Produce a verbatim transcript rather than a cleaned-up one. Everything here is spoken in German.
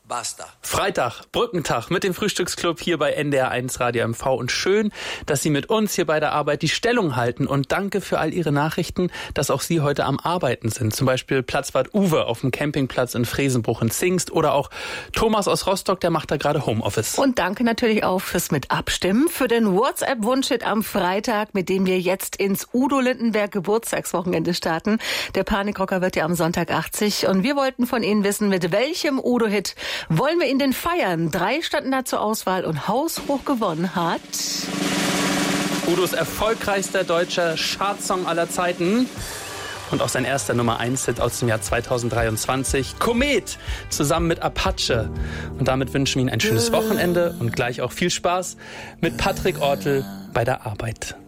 Basta. Freitag, Brückentag mit dem Frühstücksclub hier bei N D R eins Radio M V. Und schön, dass Sie mit uns hier bei der Arbeit die Stellung halten. Und danke für all Ihre Nachrichten, dass auch Sie heute am Arbeiten sind. Zum Beispiel Platzwart Uwe auf dem Campingplatz in Fresenbruch in Zingst. Oder auch Thomas aus Rostock, der macht da gerade Homeoffice. Und danke natürlich auch fürs Mit Abstimmen, für den WhatsApp-Wunschhit am Freitag, mit dem wir jetzt ins Udo Lindenberg Geburtstagswochenende starten. Der Panikrocker wird ja am Sonntag achtzig. Und wir wollten von Ihnen wissen, mit welchem Udo-Hit wollen wir ihn denn feiern? Drei standen da zur Auswahl und haushoch gewonnen hat Udos erfolgreichster deutscher Chartsong aller Zeiten und auch sein erster Nummer eins Hit aus dem Jahr zweitausenddreiundzwanzig, Komet, zusammen mit Apache. Und damit wünschen wir Ihnen ein schönes Wochenende und gleich auch viel Spaß mit Patrick Ortel bei der Arbeit.